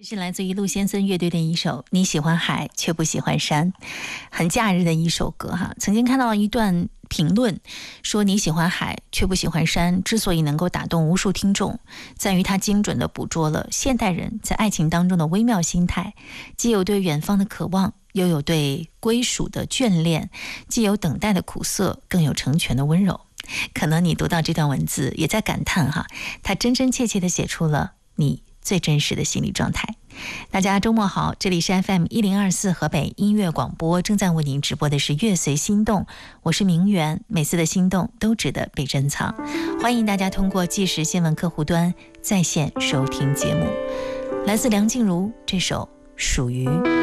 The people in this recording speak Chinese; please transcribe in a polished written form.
是来自于陆先生乐队的一首你喜欢海却不喜欢山，很假日的一首歌哈。曾经看到一段评论说，你喜欢海却不喜欢山之所以能够打动无数听众，在于它精准地捕捉了现代人在爱情当中的微妙心态，既有对远方的渴望，又有对归属的眷恋，既有等待的苦涩，更有成全的温柔。可能你读到这段文字也在感叹哈，它真真切切地写出了你最真实的心理状态。大家周末好，这里是 FM1024 河北音乐广播，正在为您直播的是乐随心动，我是明媛，每次的心动都值得被珍藏。欢迎大家通过即时新闻客户端在线收听节目。来自梁静茹这首属于